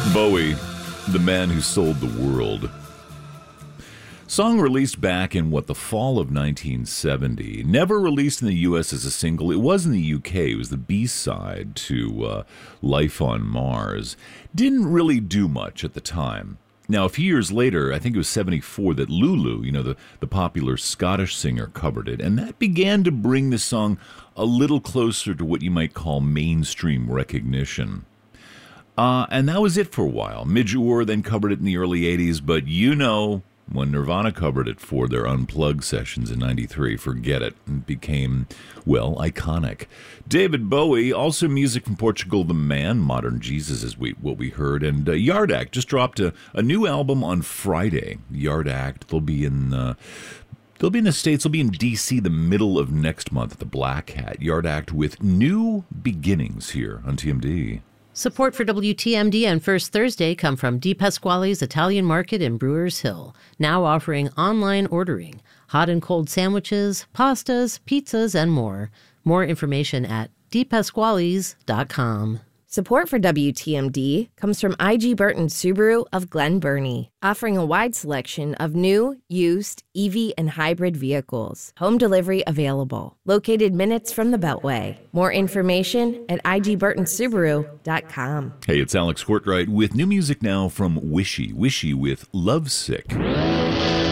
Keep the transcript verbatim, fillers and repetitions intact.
Bowie, the man who sold the world. Song released back in, what, the fall of nineteen seventy. Never released in the U S as a single. It was in the U K. It was the B-side to uh, Life on Mars. Didn't really do much at the time. Now, a few years later, I think it was seventy-four, that Lulu, you know, the, the popular Scottish singer, covered it. And that began to bring the song a little closer to what you might call mainstream recognition. Uh, and that was it for a while. Midge Ure then covered it in the early eighties, but you know, when Nirvana covered it for their Unplugged sessions in ninety-three, forget it. It became, well, iconic. David Bowie, also music from Portugal The Man, Modern Jesus is we, what we heard, and uh, Yard Act just dropped a, a new album on Friday. Yard Act, they'll be in... Uh, They'll be in the States. They'll be in D C the middle of next month at the Black Hat. Yard Act with New Beginnings here on T M D. Support for W T M D and First Thursday come from Di Pasquale's Italian Market in Brewers Hill, now offering online ordering, hot and cold sandwiches, pastas, pizzas, and more. More information at di pasquales dot com. Support for W T M D comes from I G Burton Subaru of Glen Burnie, offering a wide selection of new, used, E V, and hybrid vehicles. Home delivery available. Located minutes from the Beltway. More information at i g burton subaru dot com. Hey, it's Alex Courtwright with new music now from Wishy. Wishy with Lovesick.